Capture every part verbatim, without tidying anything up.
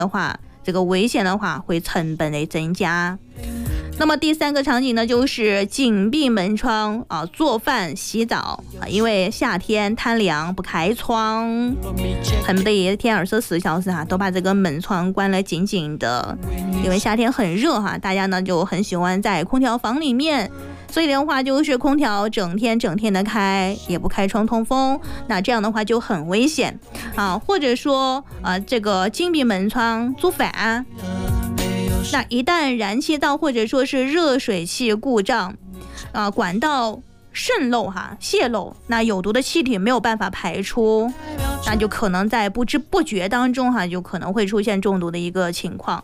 的话，这个危险的话会成本的增加。那么第三个场景呢，就是紧闭门窗啊，做饭、洗澡啊，因为夏天贪凉不开窗，恨不得一天二十四小时哈、啊、都把这个门窗关了紧紧的，因为夏天很热哈、啊，大家呢就很喜欢在空调房里面。所以的话就是空调整天整天的开，也不开窗通风，那这样的话就很危险啊。或者说啊，这个紧闭门窗做饭，那一旦燃气灶或者说是热水器故障啊，管道渗漏哈泄漏，那有毒的气体没有办法排出，那就可能在不知不觉当中哈，就可能会出现中毒的一个情况。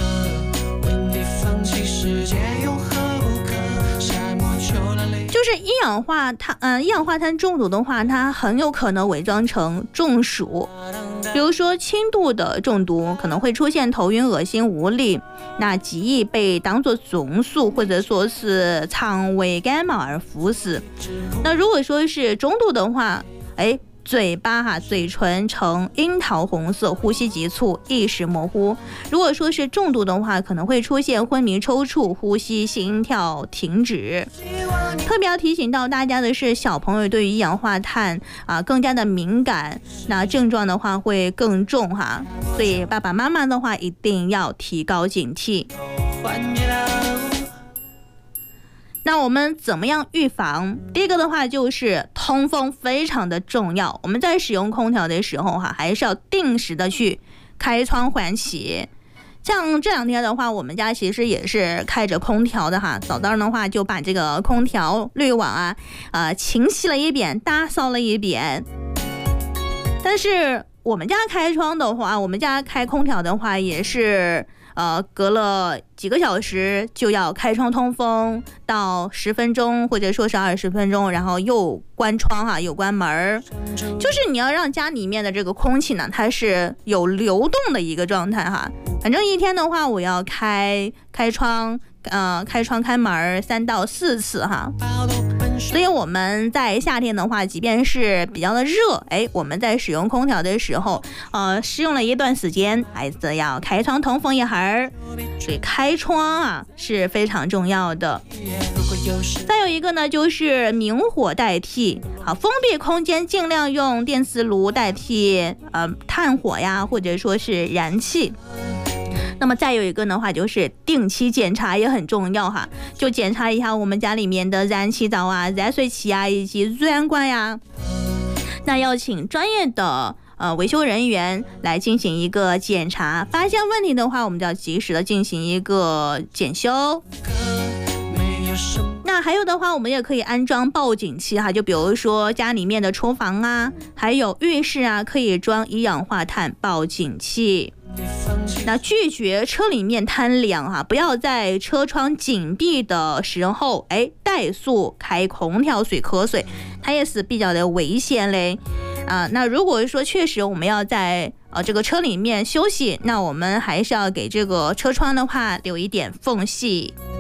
就是一氧化碳，嗯、呃，一氧化碳中毒的话，它很有可能伪装成中暑。比如说轻度的中毒可能会出现头晕、恶心、无力，那极易被当作中暑或者说是肠胃感冒而服食。那如果说是中度的话，哎。嘴巴哈，嘴唇呈樱桃红色，呼吸急促，意识模糊。如果说是重度的话，可能会出现昏迷、抽搐、呼吸、心跳停止。特别要提醒到大家的是，小朋友对于一氧化碳啊更加的敏感，那症状的话会更重哈，所以爸爸妈妈的话一定要提高警惕。那我们怎么样预防？第一个的话就是通风非常的重要，我们在使用空调的时候哈，还是要定时的去开窗换气。像这两天的话，我们家其实也是开着空调的哈，早上的话就把这个空调滤网啊，呃，清洗了一遍，打扫了一遍。但是我们家开窗的话，我们家开空调的话也是。呃，隔了几个小时就要开窗通风，到十分钟或者说是二十分钟，然后又关窗哈，又关门，就是你要让家里面的这个空气呢，它是有流动的一个状态哈。反正一天的话，我要开开窗，呃，开窗开门三到四次哈。所以我们在夏天的话，即便是比较的热，哎，我们在使用空调的时候，呃，使用了一段时间，还是要开窗通风一会儿。所以开窗啊是非常重要的。再有一个呢，就是明火代替，好，封闭空间尽量用电磁炉代替呃炭火呀，或者说是燃气。那么再有一个的话，就是定期检查也很重要哈，就检查一下我们家里面的燃气灶啊、热水器啊以及软管呀。那要请专业的呃维修人员来进行一个检查，发现问题的话，我们就要及时的进行一个检修。那还有的话，我们也可以安装报警器哈，就比如说家里面的厨房啊，还有浴室啊，可以装一氧化碳报警器。那拒绝车里面贪凉哈，不要在车窗紧闭的时候，哎，怠速开空调水瞌睡，它也是比较的危险嘞。啊，那如果说确实我们要在呃这个车里面休息，那我们还是要给这个车窗的话留一点缝隙。